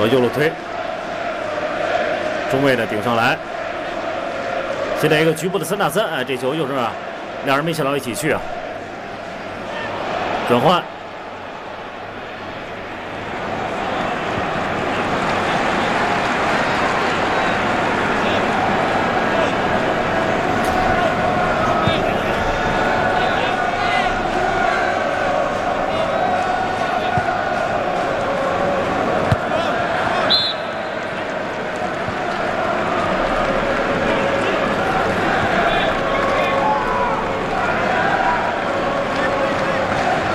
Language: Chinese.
右路推，中卫呢顶上来。现在一个局部的3打3，哎，这球又是2人没想到一起去啊。转换